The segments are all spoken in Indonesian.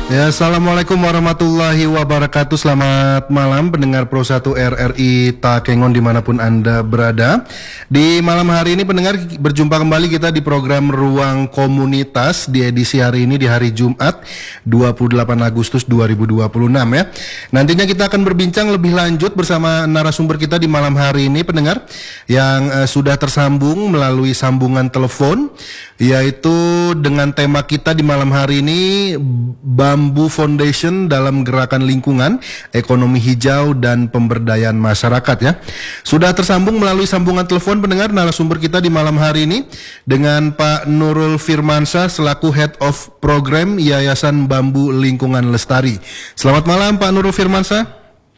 Ya, Assalamualaikum warahmatullahi wabarakatuh. Selamat malam pendengar Pro 1 RRI Takengon dimanapun Anda berada. Di malam hari ini pendengar berjumpa kembali kita di program Ruang Komunitas di edisi hari ini di hari Jumat 28 Agustus 2026 ya. Nantinya kita akan berbincang lebih lanjut bersama narasumber kita di malam hari ini pendengar yang sudah tersambung melalui sambungan telepon, yaitu dengan tema kita di malam hari ini Bambu Foundation dalam gerakan lingkungan, ekonomi hijau dan pemberdayaan masyarakat ya. Sudah tersambung melalui sambungan telepon pendengar narasumber kita di malam hari ini dengan Pak Nurul Firmansyah selaku Head of Program Yayasan Bambu Lingkungan Lestari. Selamat malam Pak Nurul Firmansyah.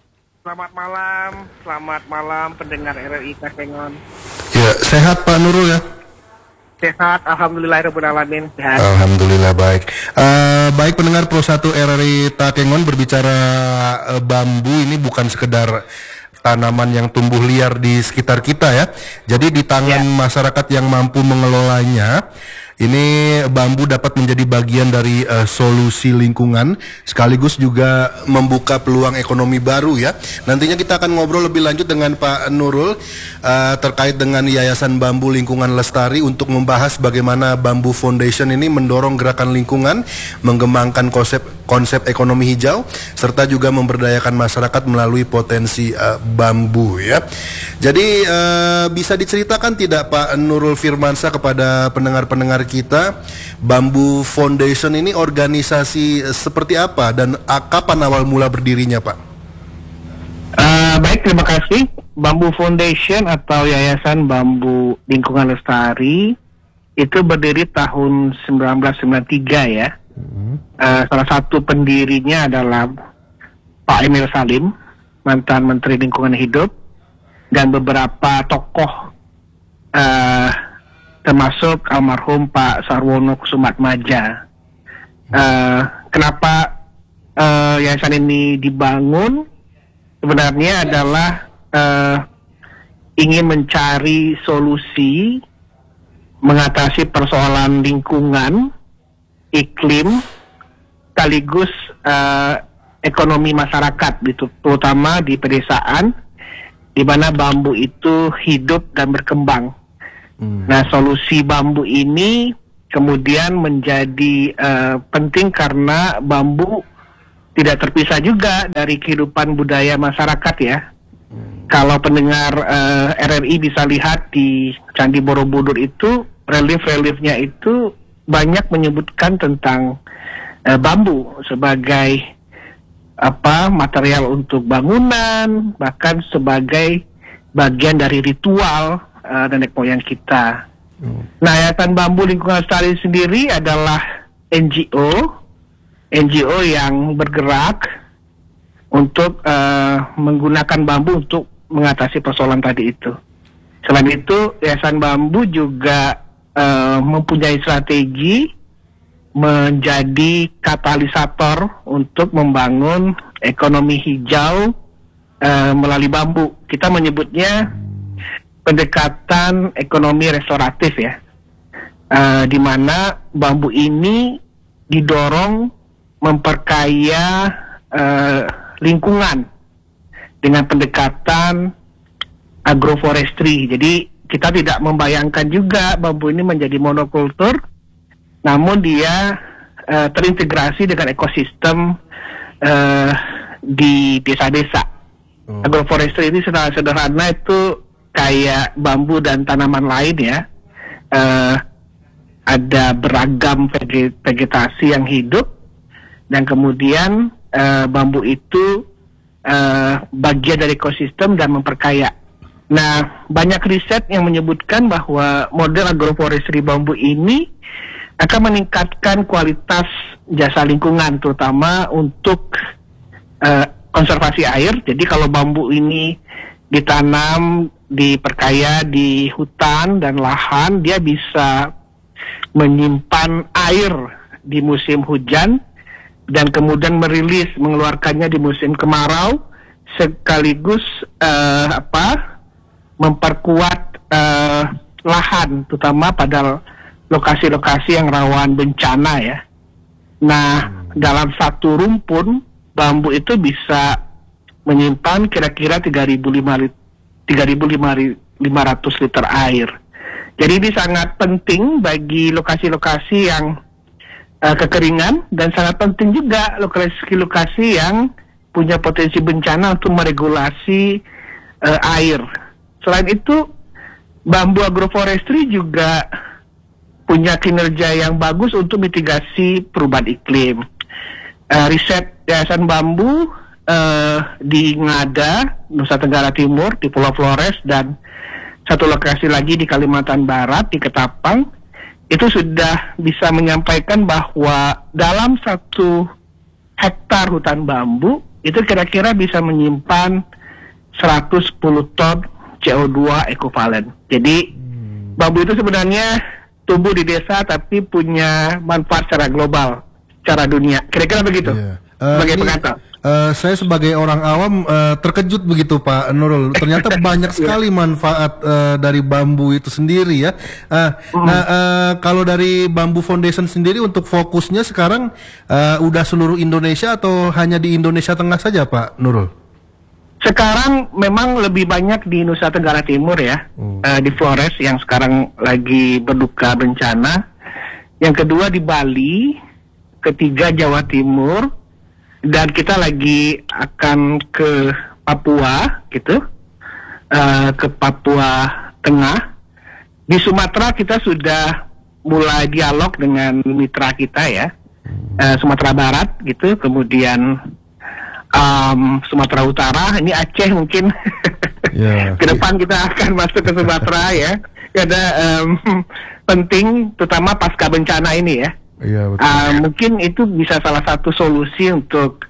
Selamat malam pendengar RRI Takengon. Ya, sehat Pak Nurul ya? Sehat, alhamdulillahirrahmanirrahim. Sehat. Alhamdulillah baik. Baik pendengar Pro 1 RRI Takengon, berbicara bambu ini bukan sekedar tanaman yang tumbuh liar di sekitar kita ya. Jadi di tangan masyarakat yang mampu mengelolanya, ini bambu dapat menjadi bagian dari solusi lingkungan sekaligus juga membuka peluang ekonomi baru ya. Nantinya kita akan ngobrol lebih lanjut dengan Pak Nurul terkait dengan Yayasan Bambu Lingkungan Lestari untuk membahas bagaimana Bambu Foundation ini mendorong gerakan lingkungan, mengembangkan konsep ekonomi hijau serta juga memberdayakan masyarakat melalui potensi bambu ya. Jadi bisa diceritakan tidak Pak Nurul Firmansyah kepada pendengar-pendengar kita, Bambu Foundation ini organisasi seperti apa dan kapan awal mula berdirinya Pak? Baik, terima kasih. Bambu Foundation atau Yayasan Bambu Lingkungan Lestari itu berdiri tahun 1993 ya. Salah satu pendirinya adalah Pak Emil Salim, mantan Menteri Lingkungan Hidup, dan beberapa tokoh termasuk almarhum Pak Sarwono Kusumatmaja. Kenapa yayasan ini dibangun? Sebenarnya adalah ingin mencari solusi mengatasi persoalan lingkungan, iklim, sekaligus ekonomi masyarakat, terutama di pedesaan, di mana bambu itu hidup dan berkembang. Nah, solusi bambu ini kemudian menjadi penting karena bambu tidak terpisah juga dari kehidupan budaya masyarakat ya. Kalau pendengar RRI bisa lihat di Candi Borobudur itu, relief-reliefnya itu banyak menyebutkan tentang bambu sebagai material untuk bangunan, bahkan sebagai bagian dari ritual nenek moyang kita. Nah, Yayasan Bambu Lingkungan Lestari sendiri adalah NGO yang bergerak untuk menggunakan bambu untuk mengatasi persoalan tadi itu. Selain itu, Yayasan Bambu juga mempunyai strategi menjadi katalisator untuk membangun ekonomi hijau melalui bambu. Kita menyebutnya pendekatan ekonomi restoratif ya, di mana bambu ini didorong memperkaya lingkungan dengan pendekatan agroforestry. Jadi kita tidak membayangkan juga bambu ini menjadi monokultur, namun dia terintegrasi dengan ekosistem di desa-desa. Agroforestry ini secara sederhana itu kayak bambu dan tanaman lain ya, ada beragam vegetasi yang hidup, dan kemudian bambu itu bagian dari ekosistem dan memperkaya. Nah, banyak riset yang menyebutkan bahwa model agroforestry bambu ini akan meningkatkan kualitas jasa lingkungan, terutama untuk konservasi air. Jadi kalau bambu ini ditanam, diperkaya di hutan dan lahan, dia bisa menyimpan air di musim hujan dan kemudian mengeluarkannya di musim kemarau, sekaligus memperkuat lahan, terutama pada lokasi-lokasi yang rawan bencana ya. Nah, dalam satu rumpun bambu itu bisa menyimpan kira-kira 3.500 liter air. Jadi ini sangat penting bagi lokasi-lokasi yang kekeringan, dan sangat penting juga lokasi-lokasi yang punya potensi bencana untuk meregulasi air. Selain itu, bambu agroforestry juga punya kinerja yang bagus untuk mitigasi perubahan iklim. Riset Yayasan Bambu di Ngada, Nusa Tenggara Timur, di Pulau Flores, dan satu lokasi lagi di Kalimantan Barat, di Ketapang, itu sudah bisa menyampaikan bahwa dalam 1 hektar hutan bambu itu kira-kira bisa menyimpan 110 ton CO2 ekivalen. Jadi bambu itu sebenarnya tumbuh di desa tapi punya manfaat secara global, secara dunia. Kira-kira begitu. Sebagai pengantar. Saya sebagai orang awam terkejut begitu Pak Nurul. Ternyata banyak sekali manfaat dari bambu itu sendiri ya. Kalau dari Bambu Foundation sendiri untuk fokusnya sekarang udah seluruh Indonesia atau hanya di Indonesia Tengah saja Pak Nurul? Sekarang memang lebih banyak di Nusa Tenggara Timur ya, di Flores yang sekarang lagi berduka bencana. Yang kedua di Bali, ketiga Jawa Timur. Dan kita lagi akan ke Papua gitu, ke Papua Tengah. Di Sumatera kita sudah mulai dialog dengan mitra kita ya, Sumatera Barat gitu, kemudian Sumatera Utara, ini Aceh mungkin. Ke depan kita akan masuk ke Sumatera ya, karena penting terutama pasca bencana ini ya. Iya, betul. Mungkin itu bisa salah satu solusi untuk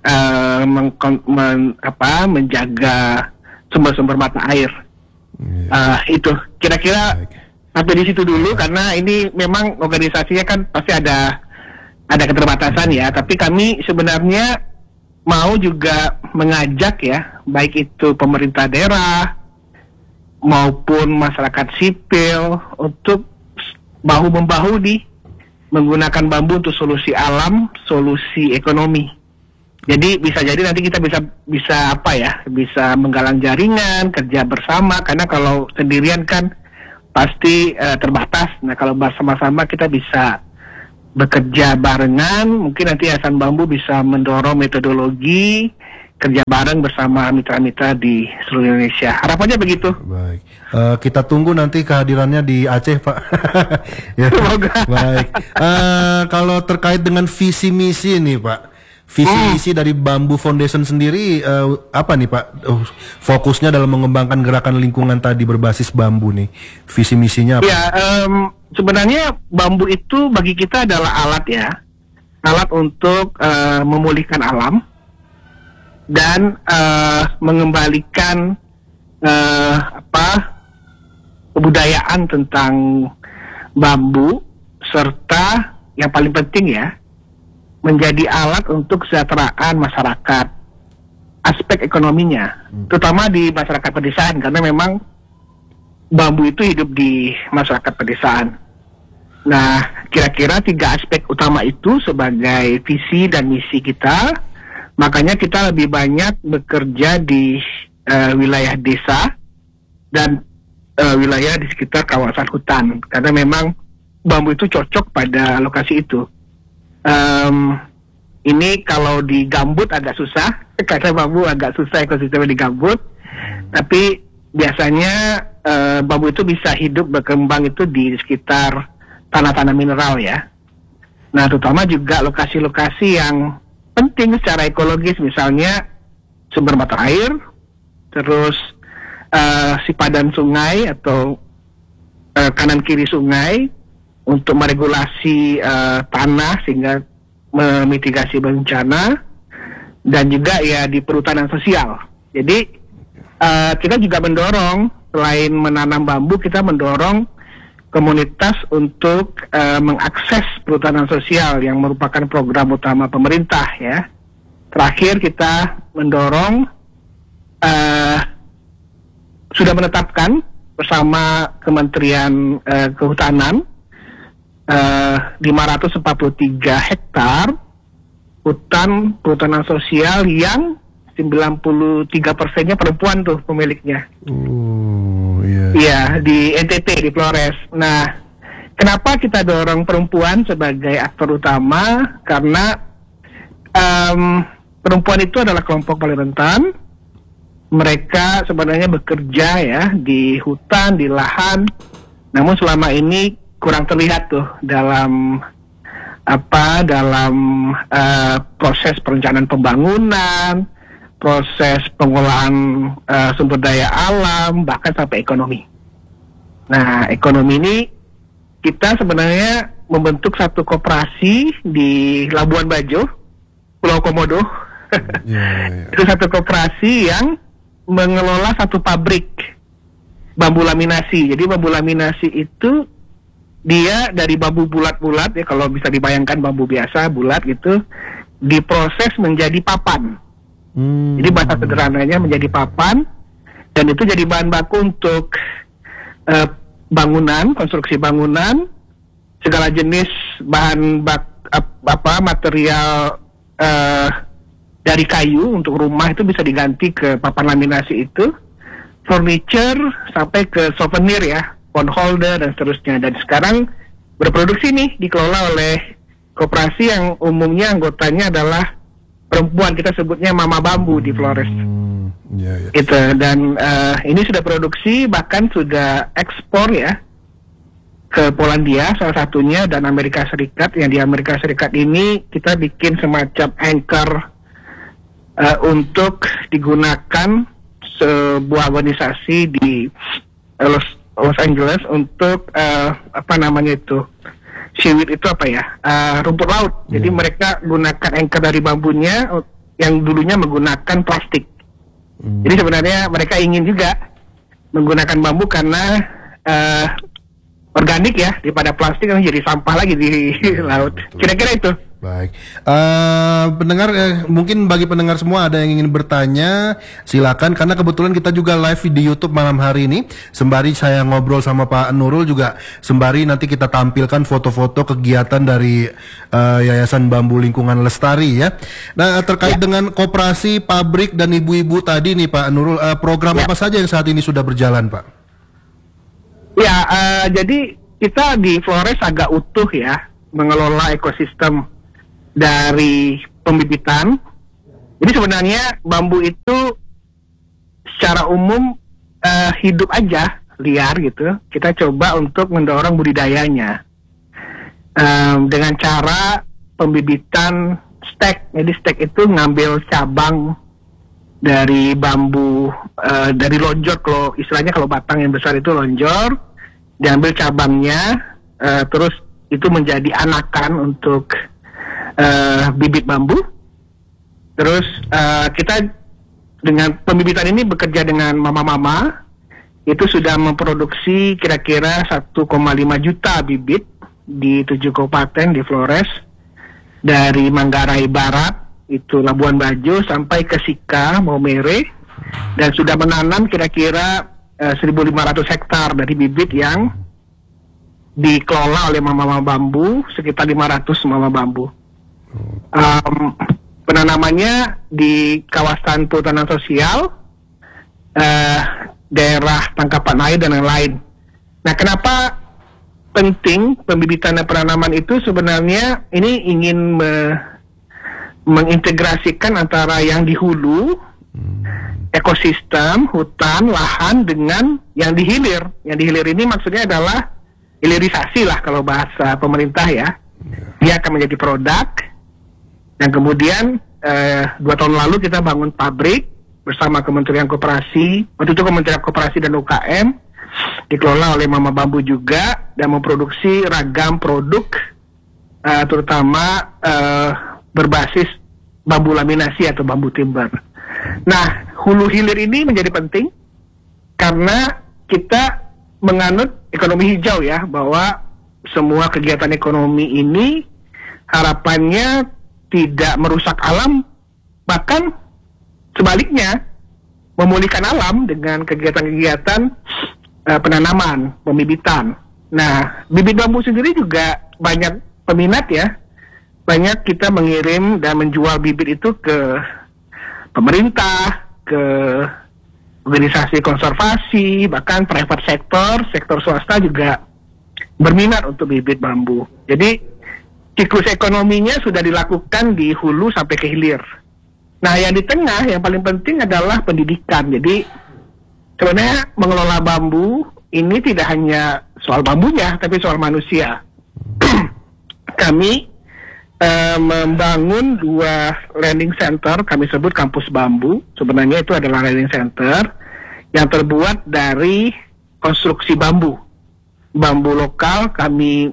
menjaga sumber-sumber mata air. Itu kira-kira sampai di situ dulu, karena ini memang organisasinya kan pasti ada keterbatasan ya. Tapi kami sebenarnya mau juga mengajak ya, baik itu pemerintah daerah maupun masyarakat sipil untuk bahu-membahu menggunakan bambu untuk solusi alam, solusi ekonomi. Jadi bisa jadi nanti kita bisa bisa menggalang jaringan, kerja bersama, karena kalau sendirian kan pasti terbatas. Nah kalau bersama-sama kita bisa bekerja barengan, mungkin nanti Yayasan Bambu bisa mendorong metodologi kerja bareng bersama mitra-mitra di seluruh Indonesia. Harapannya begitu. Baik. Kita tunggu nanti kehadirannya di Aceh, Pak. Ya. Semoga. Baik. Kalau terkait dengan visi misi nih, Pak. Visi misi dari Bambu Foundation sendiri apa nih, Pak? Fokusnya dalam mengembangkan gerakan lingkungan tadi berbasis bambu nih. Visi misinya apa? Ya, sebenarnya bambu itu bagi kita adalah alat ya. Alat untuk memulihkan alam dan mengembalikan kebudayaan tentang bambu, serta yang paling penting ya, menjadi alat untuk kesejahteraan masyarakat, aspek ekonominya, terutama di masyarakat pedesaan, karena memang bambu itu hidup di masyarakat pedesaan. Nah, kira-kira 3 aspek utama itu sebagai visi dan misi kita. Makanya kita lebih banyak bekerja di wilayah desa dan wilayah di sekitar kawasan hutan, karena memang bambu itu cocok pada lokasi itu. Ini kalau di gambut agak susah, karena bambu agak susah ekosistemnya di gambut. Tapi biasanya bambu itu bisa hidup berkembang itu di sekitar tanah-tanah mineral ya. Nah, terutama juga lokasi-lokasi yang penting secara ekologis, misalnya sumber mata air, terus sipadan sungai atau kanan kiri sungai untuk meregulasi tanah sehingga memitigasi bencana, dan juga ya di perhutanan sosial. Jadi kita juga mendorong, selain menanam bambu, kita mendorong komunitas untuk mengakses perhutanan sosial yang merupakan program utama pemerintah ya. Terakhir kita mendorong sudah menetapkan bersama Kementerian Kehutanan 543 hektar hutan perhutanan sosial yang 93%-nya perempuan tuh pemiliknya. Iya, di NTT, di Flores. Nah, kenapa kita dorong perempuan sebagai aktor utama? Karena perempuan itu adalah kelompok paling rentan. Mereka sebenarnya bekerja ya di hutan, di lahan. Namun selama ini kurang terlihat tuh dalam proses perencanaan pembangunan, proses pengolahan sumber daya alam, bahkan sampai ekonomi. Nah, ekonomi ini kita sebenarnya membentuk satu koperasi di Labuan Bajo, Pulau Komodo. Itu satu koperasi yang mengelola satu pabrik bambu laminasi. Jadi bambu laminasi itu dia dari bambu bulat-bulat ya, kalau bisa dibayangkan bambu biasa bulat gitu, diproses menjadi papan. Jadi bahasa sederhananya menjadi papan, dan itu jadi bahan baku untuk bangunan, konstruksi bangunan, segala jenis material dari kayu untuk rumah itu bisa diganti ke papan laminasi itu, furniture sampai ke souvenir ya, phone holder dan seterusnya. Dan sekarang berproduksi nih, dikelola oleh koperasi yang umumnya anggotanya adalah perempuan, kita sebutnya Mama Bambu di Flores. Itu, dan ini sudah produksi, bahkan sudah ekspor ya ke Polandia salah satunya, dan Amerika Serikat. Yang di Amerika Serikat ini kita bikin semacam anchor untuk digunakan sebuah organisasi di Los Angeles untuk seaweed itu rumput laut. Jadi mereka gunakan anchor dari bambunya yang dulunya menggunakan plastik. Jadi sebenarnya mereka ingin juga menggunakan bambu karena organik ya, daripada plastik yang jadi sampah lagi di laut. Kira-kira itu. Baik, pendengar, mungkin bagi pendengar semua ada yang ingin bertanya, silakan, karena kebetulan kita juga live di YouTube malam hari ini. Sembari saya ngobrol sama Pak Nurul juga, sembari nanti kita tampilkan foto-foto kegiatan dari Yayasan Bambu Lingkungan Lestari ya. Nah, terkait dengan koperasi, pabrik dan ibu-ibu tadi nih Pak Nurul, program apa saja yang saat ini sudah berjalan Pak? Ya, jadi kita di Flores agak utuh ya mengelola ekosistem dari pembibitan. Jadi sebenarnya bambu itu secara umum hidup aja, liar gitu. Kita coba untuk mendorong budidayanya dengan cara pembibitan stek. Jadi stek itu ngambil cabang dari bambu, dari lonjor, kalau istilahnya kalau batang yang besar itu lonjor, diambil cabangnya, terus itu menjadi anakan untuk bibit bambu. Terus kita dengan pembibitan ini bekerja dengan mama-mama, itu sudah memproduksi kira-kira 1,5 juta bibit di 7 kabupaten di Flores, dari Manggarai Barat, itu Labuan Bajo, sampai ke Sika, Maumere, dan sudah menanam kira-kira 1.500 hektar dari bibit yang dikelola oleh Mama Bambu, sekitar 500 Mama Bambu. Penanamannya di kawasan perhutanan sosial, daerah tangkapan air dan yang lain. Nah, kenapa penting pembibitan dan penanaman itu? Sebenarnya ini ingin mengintegrasikan antara yang di hulu, ekosistem, hutan, lahan, dengan yang di hilir. Yang di hilir ini maksudnya adalah hilirisasi lah kalau bahasa pemerintah ya. Dia akan menjadi produk. Dan kemudian 2 tahun lalu kita bangun pabrik bersama Kementerian Koperasi, waktu itu Kementerian Koperasi dan UKM, dikelola oleh Mama Bambu juga, dan memproduksi ragam produk, terutama berbasis bambu laminasi atau bambu timber. Nah, hulu hilir ini menjadi penting karena kita menganut ekonomi hijau ya, bahwa semua kegiatan ekonomi ini harapannya tidak merusak alam, bahkan sebaliknya memulihkan alam dengan kegiatan-kegiatan penanaman, pembibitan. Nah, bibit bambu sendiri juga banyak peminat ya. banyak kita mengirim dan menjual bibit itu ke pemerintah, ke organisasi konservasi, bahkan private sektor swasta juga berminat untuk bibit bambu. Jadi siklus ekonominya sudah dilakukan di hulu sampai ke hilir. Nah, yang di tengah yang paling penting adalah pendidikan. Jadi sebenarnya mengelola bambu ini tidak hanya soal bambunya, tapi soal manusia. Kami membangun 2 learning center, kami sebut kampus bambu. Sebenarnya itu adalah learning center yang terbuat dari konstruksi bambu. Bambu lokal kami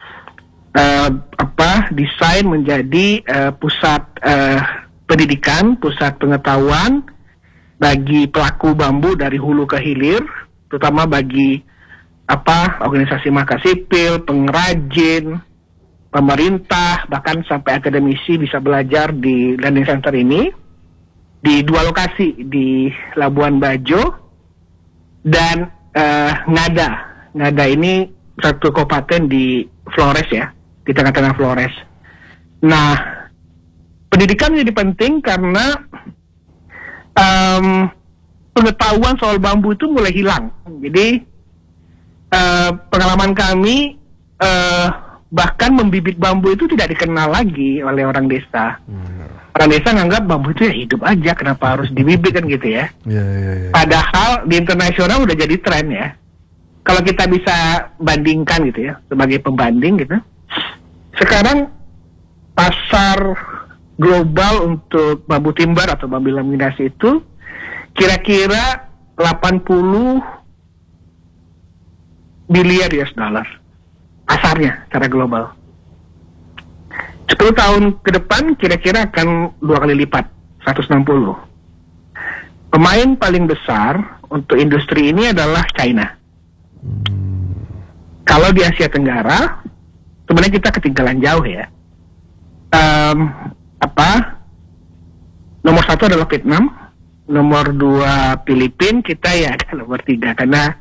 desain menjadi pusat pendidikan, pusat pengetahuan bagi pelaku bambu dari hulu ke hilir, terutama bagi organisasi masyarakat sipil, pengrajin, pemerintah, bahkan sampai akademisi bisa belajar di learning center ini di 2 lokasi, di Labuan Bajo dan Ngada. Ngada ini satu kabupaten di Flores ya, di tengah-tengah Flores. Nah, pendidikan jadi penting karena pengetahuan soal bambu itu mulai hilang. Jadi pengalaman kami bahkan membibit bambu itu tidak dikenal lagi oleh orang desa. Orang desa nganggap bambu itu ya hidup aja, kenapa harus dibibit kan gitu ya. Padahal di internasional udah jadi tren ya. Kalau kita bisa bandingkan gitu ya, sebagai pembanding gitu. Sekarang pasar global untuk bambu timber atau bambu laminasi itu kira-kira 80 miliar US dollar pasarnya secara global. 10 tahun ke depan kira-kira akan 2 kali lipat, 160. Pemain paling besar untuk industri ini adalah China. Kalau di Asia Tenggara sebenarnya kita ketinggalan jauh ya. Nomor 1 adalah Vietnam, nomor 2 Filipina, kita ya nomor 3 karena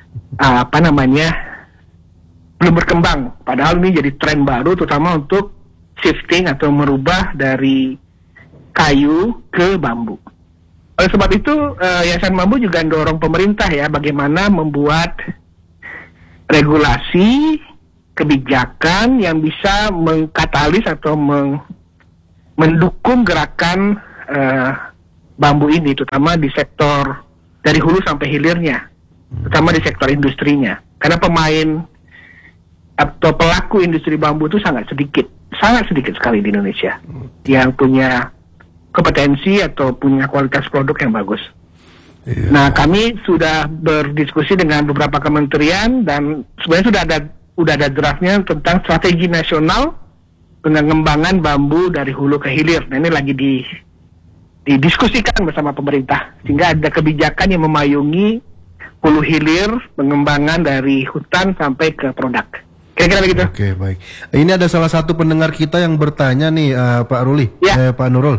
belum berkembang. Padahal ini jadi tren baru terutama untuk shifting atau merubah dari kayu ke bambu. Oleh sebab itu Yayasan Bambu juga mendorong pemerintah ya bagaimana membuat regulasi kebijakan yang bisa mengkatalis atau mendukung gerakan bambu ini, terutama di sektor dari hulu sampai hilirnya, terutama di sektor industrinya. Karena pemain atau pelaku industri bambu itu sangat sedikit sekali di Indonesia yang punya kompetensi atau punya kualitas produk yang bagus. Nah, kami sudah berdiskusi dengan beberapa kementerian dan sebenarnya sudah ada draftnya tentang strategi nasional pengembangan bambu dari hulu ke hilir. Nah, ini lagi didiskusikan bersama pemerintah sehingga ada kebijakan yang memayungi hulu hilir pengembangan dari hutan sampai ke produk. Kira-kira begitu. Oke, baik. Ini ada salah satu pendengar kita yang bertanya nih, Pak Ruli, Pak Nurul.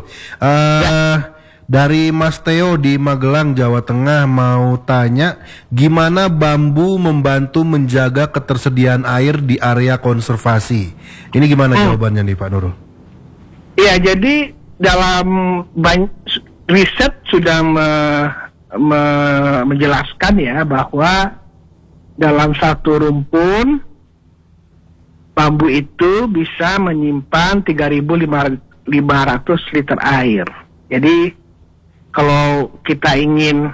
Dari Mas Theo di Magelang, Jawa Tengah mau tanya gimana bambu membantu menjaga ketersediaan air di area konservasi. Ini gimana jawabannya nih Pak Nurul? Iya, jadi dalam riset sudah menjelaskan ya bahwa dalam satu rumpun bambu itu bisa menyimpan 3.500 liter air. Jadi kalau kita ingin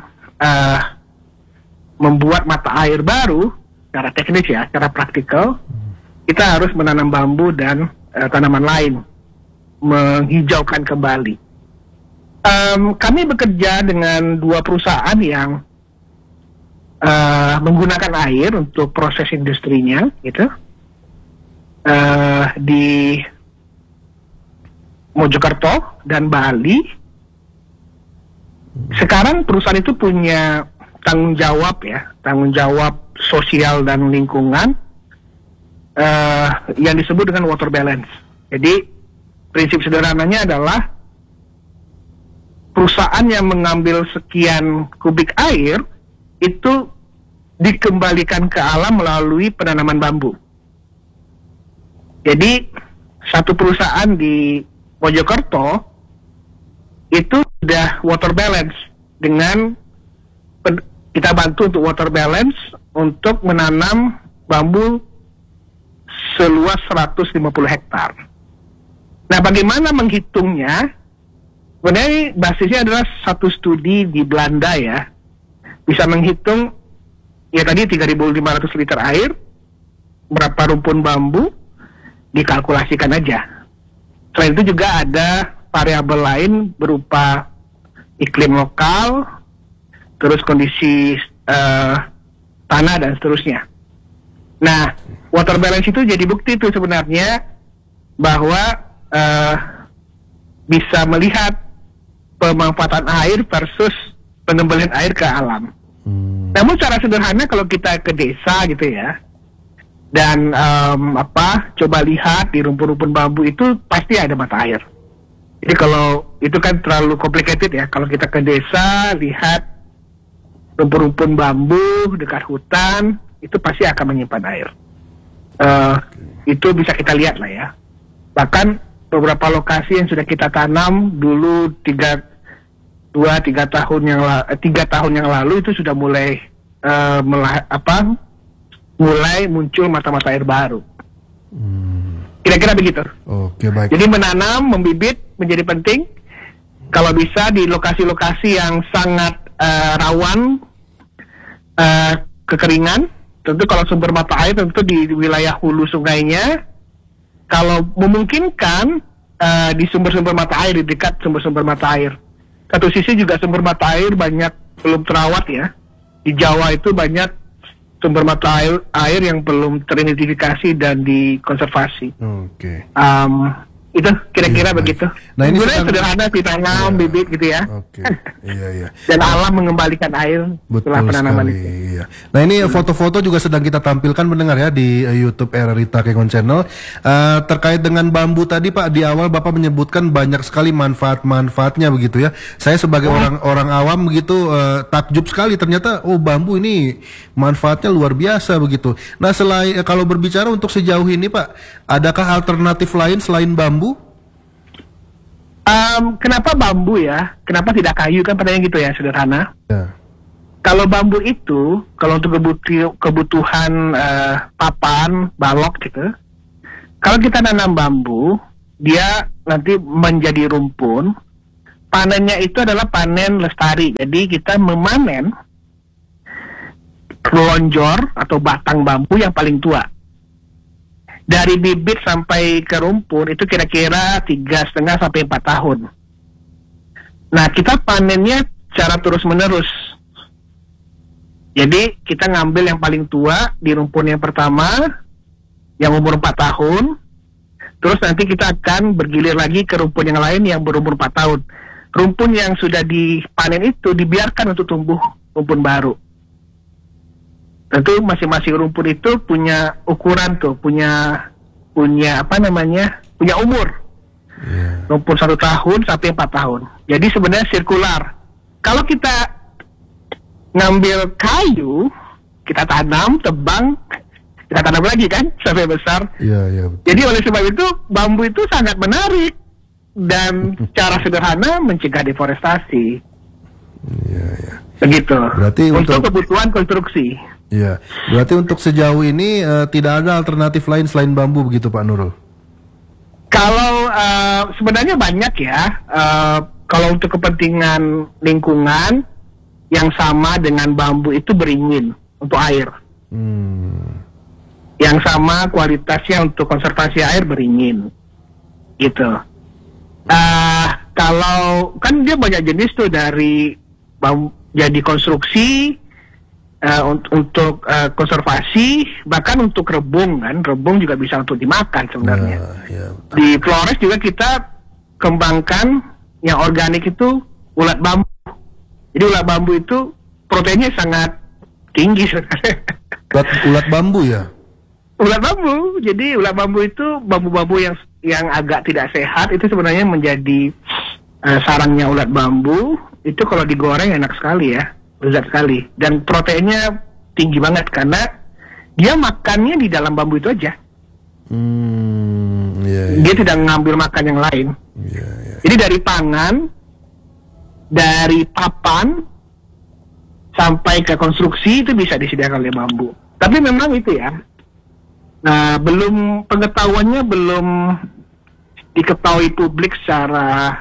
membuat mata air baru secara teknis ya, secara praktikal, kita harus menanam bambu dan tanaman lain, menghijaukan kembali. Kami bekerja dengan 2 perusahaan yang menggunakan air untuk proses industrinya, gitu. Di Mojokerto dan Bali. Sekarang perusahaan itu punya tanggung jawab sosial dan lingkungan yang disebut dengan water balance. Jadi prinsip sederhananya adalah perusahaan yang mengambil sekian kubik air itu dikembalikan ke alam melalui penanaman bambu. Jadi satu perusahaan di Mojokerto itu sudah water balance dengan kita bantu untuk water balance untuk menanam bambu seluas 150 hektar. Nah, bagaimana menghitungnya? Sebenarnya basisnya adalah satu studi di Belanda ya. Bisa menghitung ya tadi 3.500 liter air, berapa rumpun bambu, dikalkulasikan aja. Selain itu juga ada variabel lain berupa iklim lokal, terus kondisi tanah dan seterusnya. Nah, water balance itu jadi bukti itu sebenarnya bahwa bisa melihat pemanfaatan air versus pengembalian air ke alam. Namun secara sederhana kalau kita ke desa gitu ya, dan coba lihat di rumpun-rumpun bambu itu pasti ada mata air. Jadi kalau itu kan terlalu complicated ya. Kalau kita ke desa lihat rumpun-rumpun bambu dekat hutan, itu pasti akan menyimpan air. Itu bisa kita lihat lah ya. Bahkan beberapa lokasi yang sudah kita tanam dulu 3 tahun yang lalu itu sudah mulai mulai muncul mata-mata air baru. Kira-kira begitu. Oke, baik. Jadi menanam, membibit menjadi penting. Kalau bisa di lokasi-lokasi yang sangat rawan kekeringan. Tentu kalau sumber mata air tentu di wilayah hulu sungainya. Kalau memungkinkan di sumber-sumber mata air, di dekat sumber-sumber mata air. Satu sisi juga sumber mata air banyak belum terawat ya. Di Jawa itu banyak sumber mata air yang belum teridentifikasi dan dikonservasi. Oke. Itu kira-kira begitu. Nah, ini sederhana ditanam bibit gitu ya. Oke. Iya. Dan alam mengembalikan air setelah penanaman itu. Iya. Nah, ini foto-foto juga sedang kita tampilkan mendengar ya di YouTube RRI Takengon Channel. Terkait dengan bambu tadi Pak, di awal Bapak menyebutkan banyak sekali manfaat-manfaatnya begitu ya. Saya sebagai orang awam begitu takjub sekali, ternyata bambu ini manfaatnya luar biasa begitu. Nah, selain kalau berbicara untuk sejauh ini Pak, adakah alternatif lain selain bambu? Kenapa bambu ya? Kenapa tidak kayu? Kan pertanyaan gitu ya, sederhana. Ya. Kalau bambu itu, kalau untuk kebutuhan papan, balok gitu, kalau kita nanam bambu, dia nanti menjadi rumpun. Panennya itu adalah panen lestari. Jadi kita memanen lonjor atau batang bambu yang paling tua. Dari bibit sampai ke rumpun itu kira-kira 3,5 sampai 4 tahun. Nah, kita panennya secara terus-menerus. Jadi kita ngambil yang paling tua di rumpun yang pertama, yang umur 4 tahun. Terus nanti kita akan bergilir lagi ke rumpun yang lain yang berumur 4 tahun. Rumpun yang sudah dipanen itu dibiarkan untuk tumbuh rumpun baru. Tentu masing-masing rumpun itu punya ukuran tuh, punya umur. Yeah. Rumpun 1 tahun sampai 4 tahun. Jadi sebenarnya sirkular. Kalau kita ngambil kayu, kita tanam, tebang, kita tanam lagi kan sampai besar. Yeah. Jadi oleh sebab itu bambu itu sangat menarik dan cara sederhana mencegah deforestasi. Yeah. Begitu. Berarti untuk kebutuhan konstruksi. Iya, berarti untuk sejauh ini tidak ada alternatif lain selain bambu begitu Pak Nurul? Kalau sebenarnya banyak ya. Kalau untuk kepentingan lingkungan yang sama dengan bambu itu beringin untuk air. Yang sama kualitasnya untuk konservasi air beringin, gitu. Kalau kan dia banyak jenis tuh dari bambu jadi konstruksi. Untuk konservasi, bahkan untuk rebung kan, rebung juga bisa untuk dimakan sebenarnya. Di Flores juga kita kembangkan yang organik itu ulat bambu. Jadi ulat bambu itu proteinnya sangat tinggi sebenarnya. Ulat bambu ya? Ulat bambu. Jadi ulat bambu itu bambu-bambu yang agak tidak sehat itu sebenarnya menjadi sarangnya ulat bambu. Itu kalau digoreng enak sekali ya. Lezat sekali, dan proteinnya tinggi banget karena dia makannya di dalam bambu itu aja. Dia tidak mengambil makan yang lain. Jadi dari pangan, dari papan sampai ke konstruksi itu bisa disediakan oleh bambu. Tapi memang itu ya, belum pengetahuannya belum diketahui publik secara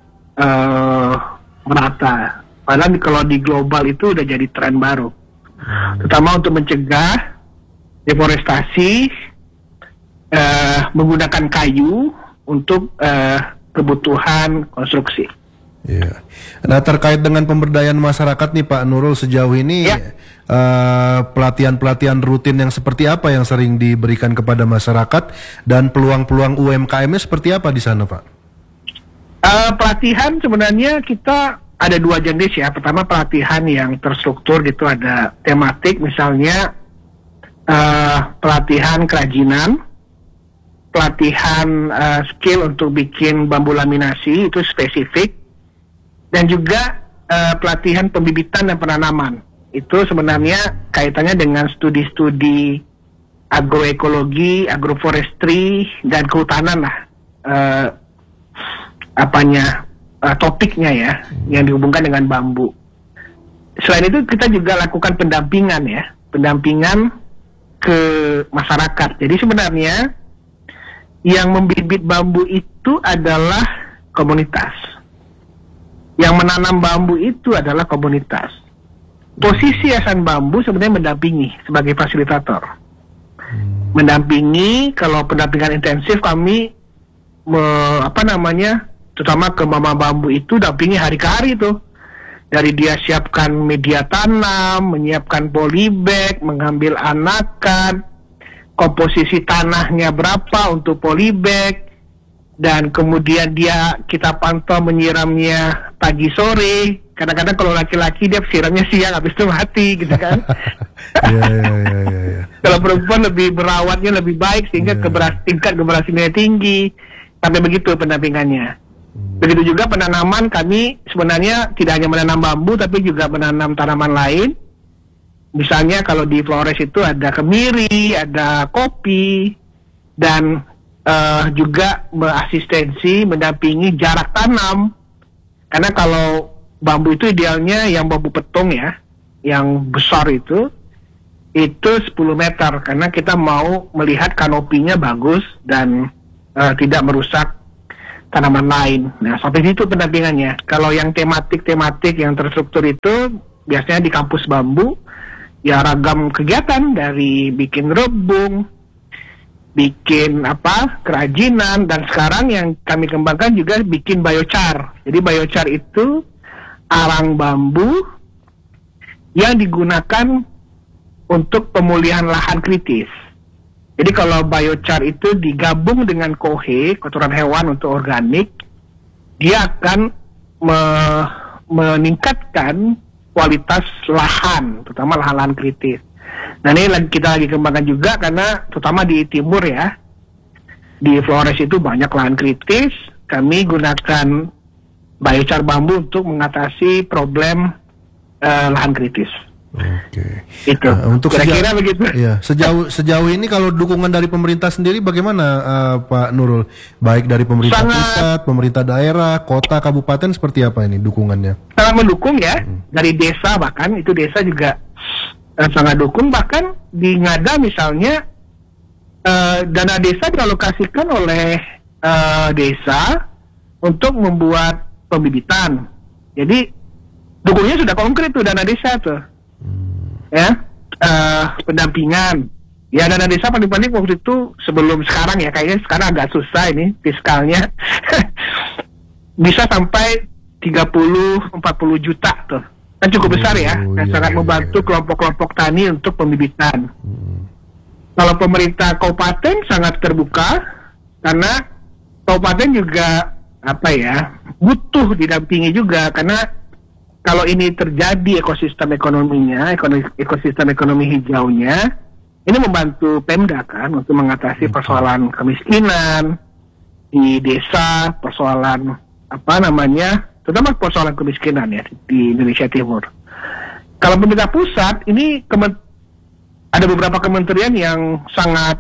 merata. Padahal kalau di global itu udah jadi tren baru, terutama untuk mencegah deforestasi, menggunakan kayu untuk kebutuhan konstruksi. Iya. Nah, terkait dengan pemberdayaan masyarakat nih Pak Nurul, sejauh ini pelatihan-pelatihan rutin yang seperti apa yang sering diberikan kepada masyarakat, dan peluang-peluang UMKM-nya seperti apa di sana Pak? Pelatihan sebenarnya kita ada dua jenis ya. Pertama pelatihan yang terstruktur gitu, ada tematik, misalnya pelatihan kerajinan, pelatihan skill untuk bikin bambu laminasi itu spesifik, dan juga pelatihan pembibitan dan penanaman. Itu sebenarnya kaitannya dengan studi-studi agroekologi, agroforestry, dan kehutanan lah. Topiknya ya, yang dihubungkan dengan bambu. Selain itu kita juga lakukan pendampingan ya, pendampingan ke masyarakat. Jadi sebenarnya yang membibit bambu itu adalah komunitas. Yang menanam bambu itu adalah komunitas. Posisi Yayasan Bambu sebenarnya mendampingi sebagai fasilitator. Mendampingi, kalau pendampingan intensif kami terutama ke mama bambu itu dampingi hari ke hari tuh. Dari dia siapkan media tanam, menyiapkan polybag, mengambil anakan, komposisi tanahnya berapa untuk polybag, dan kemudian kita pantau menyiramnya pagi sore. Kadang-kadang kalau laki-laki dia siramnya siang, habis itu mati gitu kan. Kalau perempuan lebih berawatnya lebih baik sehingga tingkat keberhasilannya tinggi. Sampai begitu pendampingannya. Begitu juga penanaman, kami sebenarnya tidak hanya menanam bambu tapi juga menanam tanaman lain. Misalnya kalau di Flores itu ada kemiri, ada kopi, dan juga berasistensi, mendampingi jarak tanam. Karena kalau bambu itu idealnya yang bambu petung ya, yang besar itu 10 meter. Karena kita mau melihat kanopinya bagus dan tidak merusak tanaman lain. Nah, sampai situ pendampingannya. Kalau yang tematik yang terstruktur itu biasanya di kampus bambu, ya ragam kegiatan dari bikin rebung, bikin kerajinan, dan sekarang yang kami kembangkan juga bikin biochar. Jadi biochar itu arang bambu yang digunakan untuk pemulihan lahan kritis. Jadi kalau biochar itu digabung dengan kohe, kotoran hewan untuk organik, dia akan meningkatkan kualitas lahan, terutama lahan-lahan kritis. Nah ini kita lagi kembangkan juga karena terutama di timur ya, di Flores itu banyak lahan kritis. Kami gunakan biochar bambu untuk mengatasi problem lahan kritis. Oke. Itu. Untuk kira-kira begitu. Ya, sejauh ini kalau dukungan dari pemerintah sendiri bagaimana Pak Nurul? Baik dari pemerintah pusat, pemerintah daerah, kota, kabupaten, seperti apa ini dukungannya? Sangat mendukung ya. Dari desa bahkan, itu desa juga sangat dukung. Bahkan di Ngada misalnya dana desa dialokasikan oleh desa untuk membuat pembibitan. Jadi dukungnya sudah konkret tuh dana desa tuh. Ya, pendampingan. Ya dana desa paling-paling waktu itu sebelum sekarang ya, kayaknya sekarang agak susah ini fiskalnya. Bisa sampai 30-40 juta tuh. Kan cukup besar ya. Dan sangat membantu kelompok-kelompok tani untuk pembibitan. Kalau pemerintah kabupaten sangat terbuka karena kabupaten juga butuh didampingi juga, karena kalau ini terjadi ekosistem ekonominya, ekosistem ekonomi hijaunya, ini membantu Pemda kan untuk mengatasi persoalan kemiskinan di desa, persoalan terutama persoalan kemiskinan ya di Indonesia Timur. Kalau pemerintah pusat ini ada beberapa kementerian yang sangat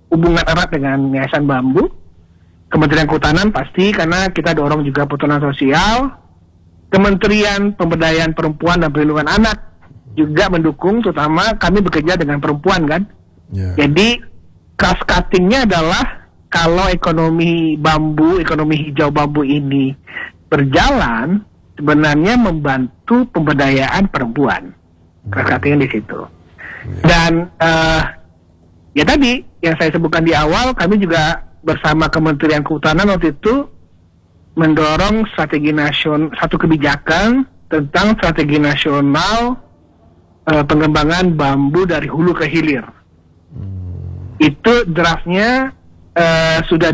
hubungan erat dengan Yayasan Bambu. Kementerian Kehutanan pasti, karena kita dorong juga perhutanan sosial. Kementerian Pemberdayaan Perempuan dan Perlindungan Anak juga mendukung, terutama kami bekerja dengan perempuan kan. Jadi cost cutting-nya adalah kalau ekonomi bambu, ekonomi hijau bambu ini berjalan, sebenarnya membantu pemberdayaan perempuan. Cost cutting-nya di situ. Dan ya tadi yang saya sebutkan di awal, kami juga bersama Kementerian Kehutanan waktu itu mendorong satu kebijakan tentang strategi nasional pengembangan bambu dari hulu ke hilir. Itu draftnya sudah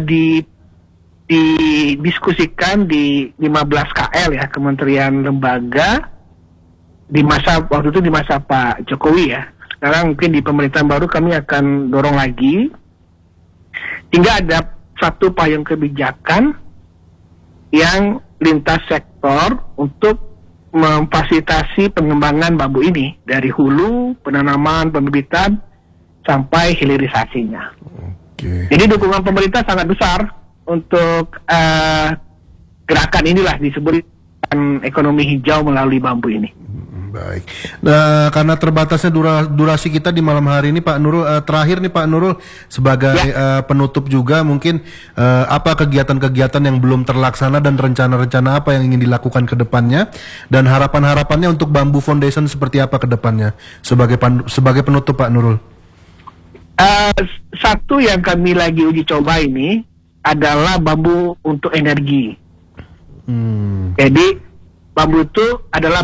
didiskusikan di 15 KL ya, kementerian lembaga waktu itu di masa Pak Jokowi ya. Sekarang mungkin di pemerintahan baru kami akan dorong lagi hingga ada satu payung kebijakan yang lintas sektor untuk memfasilitasi pengembangan bambu ini dari hulu, penanaman, penerbitan sampai hilirisasinya. Jadi dukungan pemerintah sangat besar untuk gerakan inilah, disebut ekonomi hijau melalui bambu ini. Baik. Nah, karena terbatasnya durasi kita di malam hari ini, Pak Nurul, terakhir nih Pak Nurul, sebagai penutup juga mungkin apa kegiatan-kegiatan yang belum terlaksana dan rencana-rencana apa yang ingin dilakukan ke depannya, dan harapan-harapannya untuk Bambu Foundation seperti apa ke depannya sebagai penutup, Pak Nurul. Satu yang kami lagi uji coba ini adalah bambu untuk energi. Jadi bambu itu adalah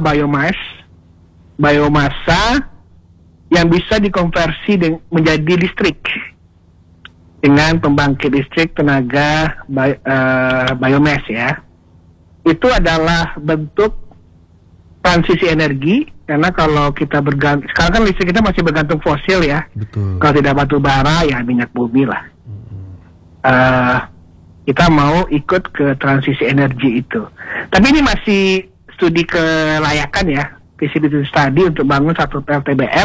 biomasa yang bisa dikonversi menjadi listrik dengan pembangkit listrik tenaga biomass ya. Itu adalah bentuk transisi energi, karena kalau kita sekarang kan listrik kita masih bergantung fosil ya. Betul. Kalau tidak batu bara ya minyak bumi lah. Kita mau ikut ke transisi energi itu. Tapi ini masih studi kelayakan ya, feasibility study untuk bangun satu PLTBM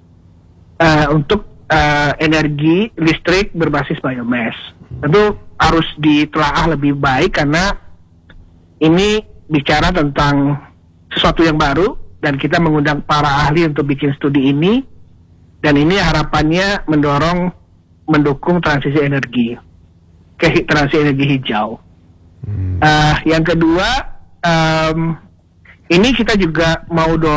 untuk energi listrik berbasis biomass. Tentu harus ditelaah lebih baik karena ini bicara tentang sesuatu yang baru dan kita mengundang para ahli untuk bikin studi ini, dan ini harapannya mendukung transisi energi ke transisi energi hijau. Yang kedua, ini kita juga mau